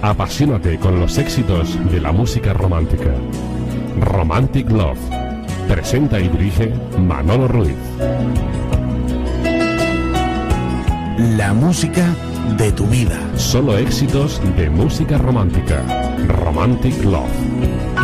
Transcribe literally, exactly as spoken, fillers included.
Apasionate con los éxitos de la música romántica. Romantic Love. Presenta y dirige Manolo Ruiz. La música de tu vida. Solo éxitos de música romántica. Romantic Love.